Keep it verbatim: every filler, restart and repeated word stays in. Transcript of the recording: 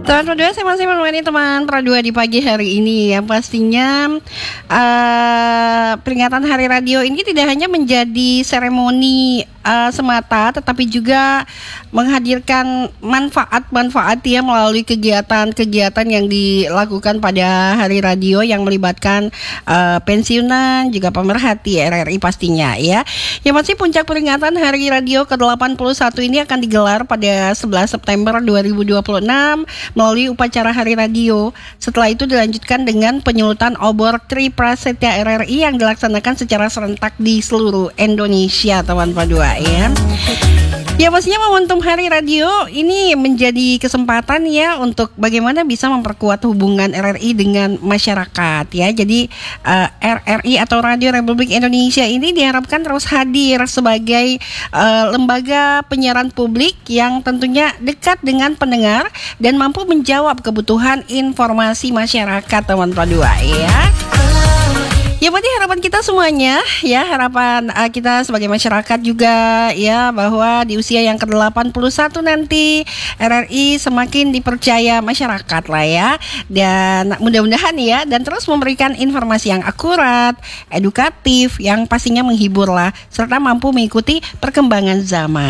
Teman Pradua, saya masih menemani teman Pradua di pagi hari ini. Yang pastinya uh, peringatan Hari Radio ini tidak hanya menjadi seremoni uh, semata, tetapi juga menghadirkan manfaat-manfaat ya melalui kegiatan-kegiatan yang dilakukan pada Hari Radio yang melibatkan uh, pensiunan juga pemerhati R R I pastinya ya. Yang pasti puncak peringatan Hari Radio ke delapan puluh satu ini akan digelar pada sebelas September dua ribu dua puluh enam melalui upacara Hari Radio. Setelah itu dilanjutkan dengan penyulutan obor Tri Prasetya R R I yang dilaksanakan secara serentak di seluruh Indonesia, teman Pradua ya. Ya pastinya momentum Hari Radio ini menjadi kesempatan ya untuk bagaimana bisa memperkuat hubungan R R I dengan masyarakat ya. Jadi uh, R R I atau Radio Republik Indonesia ini diharapkan terus hadir sebagai uh, lembaga penyiaran publik yang tentunya dekat dengan pendengar dan mampu menjawab kebutuhan informasi masyarakat, teman Pradua ya. Ya berarti harapan kita semuanya ya, harapan uh, kita sebagai masyarakat juga ya, bahwa di usia yang ke delapan puluh satu nanti R R I semakin dipercaya masyarakat lah ya. Dan mudah-mudahan ya, dan terus memberikan informasi yang akurat, edukatif, yang pastinya menghibur lah, serta mampu mengikuti perkembangan zaman.